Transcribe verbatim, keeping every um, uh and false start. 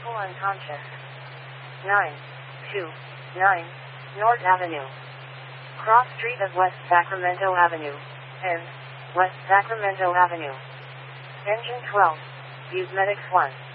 Vehicle unconscious. nine two nine North Avenue. Cross street of West Sacramento Avenue. End. West Sacramento Avenue. Engine twelve. Use Medics one.